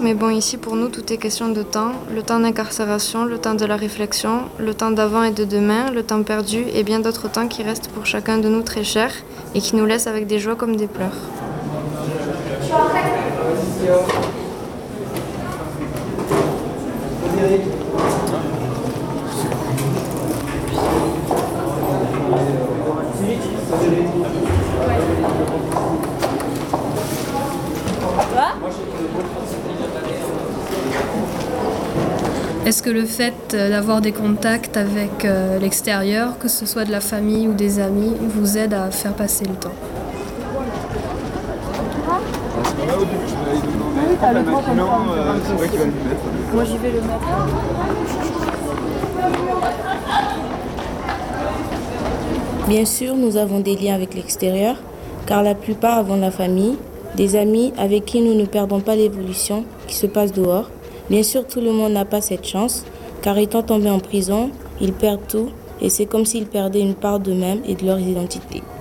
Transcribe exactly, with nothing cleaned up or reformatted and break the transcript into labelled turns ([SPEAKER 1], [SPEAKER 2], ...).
[SPEAKER 1] mais bon, ici pour nous, tout est question de temps. Le temps d'incarcération, le temps de la réflexion, le temps d'avant et de demain, le temps perdu et bien d'autres temps qui restent pour chacun de nous très chers et qui nous laissent avec des joies comme des pleurs.
[SPEAKER 2] Est-ce que le fait d'avoir des contacts avec euh, l'extérieur, que ce soit de la famille ou des amis, vous aide à faire passer le temps?
[SPEAKER 3] Moi j'y vais le mettre.
[SPEAKER 4] Bien sûr, nous avons des liens avec l'extérieur, car la plupart avons la famille, des amis avec qui nous ne perdons pas l'évolution qui se passe dehors. Bien sûr, tout le monde n'a pas cette chance, car étant tombés en prison, ils perdent tout et c'est comme s'ils perdaient une part d'eux-mêmes et de leur identité.